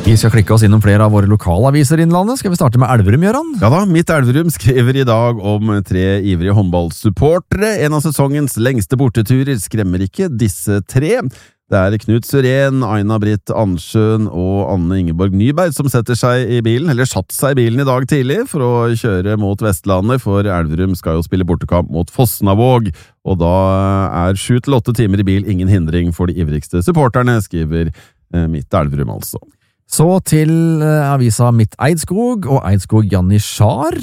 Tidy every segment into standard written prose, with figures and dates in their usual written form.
Vi skal klikke oss innom flere av våre lokalaviser i Innlandet. Skal vi starte med Elverum, Jøran? Ja da, Mitt Elverum skriver i dag om 3 ivrige håndballsupportere. En av sesongens lengste borteturer skremmer ikke disse 3. Det er Knut Søren, Aina Britt Ansjøen og Anne Ingeborg Nyberg som setter seg i bilen, eller satt seg i bilen i dag tidlig for å kjøre mot Vestlandet, for Elverum skal jo spille bortekamp mot Fosnavåg, og da er 7-8 timer i bil ingen hindring for de ivrigste supporterne, skriver Mitt Elverum altså. Så til avisa Mitt Eidskog og Eidskog Janitsjar.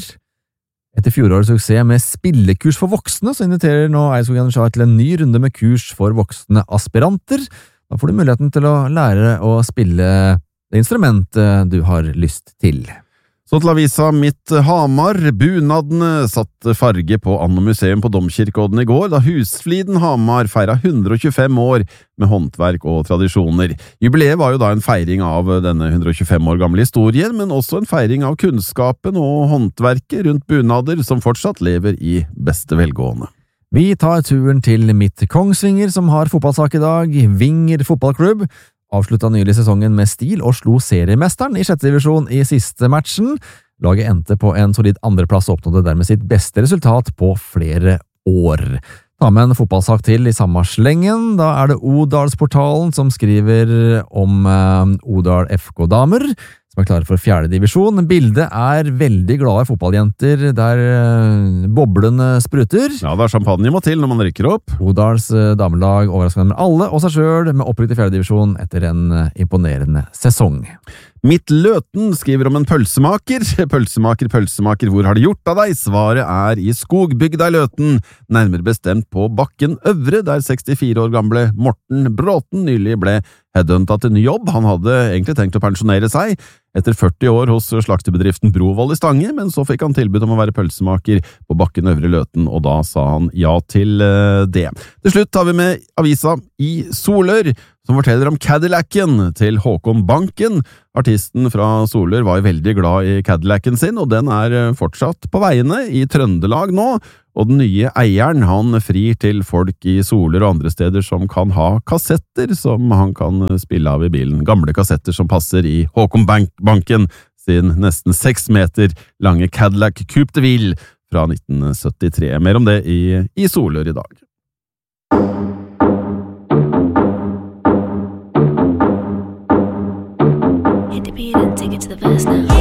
Etter fjorårets suksess med spillekurs for voksne, så inviterer nå Eidskog Janitsjar til en ny runde med kurs for voksne aspiranter. Da får du muligheten til å lære å spille det instrumentet du har lyst til. Så til avisa Mitt Hamar. Bunadene satte farge på Anno Museum på Domkirkeodden i går, da Husfliden Hamar feiret 125 år med håndverk og tradisjoner. Jubileet var jo da en feiring av denne 125 år gamle historien, men også en feiring av kunnskapen og håndverket rundt bunader som fortsatt lever i beste velgående. Vi tar turen til Mitt Kongsvinger, som har fotballsak i dag. Vinger fotballklubb avsluttet nylig sesongen med stil og slo seriemesteren i 6. divisjon i siste matchen. Laget endte på en solid andreplass og oppnådde dermed sitt beste resultat på flere år. Ta med en fotballsak til i samme slengen. Da er det Odalsportalen som skriver om Odal FK-damer, som er klare for 4. divisjon. Bildet er veldig glade fotballjenter der boblene spruter. Ja, det er champagne må til når man rykker opp. Odals damelag overraskende med alle og seg selv med opprykk til 4. divisjon etter en imponerende sesong. Mitt Løten skriver om en pølsemaker. Pølsemaker, hvor har de gjort av deg? Svaret er i Skogbygda i Løten, nærmere bestemt på Bakken Øvre, der 64 år gamle Morten Bråten nylig ble headhuntet til ny jobb. Han hadde egentlig tenkt å pensjonere seg etter 40 år hos slaktebedriften Brovoll i Stange, men så fikk han tilbud om å være pølsemaker på Bakken Øvre Løten, og da sa han ja til det. Til slutt tar vi med avisa i Solør, som forteller om Cadillacen til Håkon Banken. Artisten fra Solør var veldig glad i Cadillacen sin, og den er fortsatt på veiene i Trøndelag nå, og den nye eieren, han frir til folk i Solør og andre steder som kan ha kassetter som han kan spille av i bilen. Gamle kassetter som passer i Håkon Banken sin nesten 6 meter lange Cadillac Coupe de Ville fra 1973. Mer om det i Solør i dag. Hit the beat and take it to the verse now.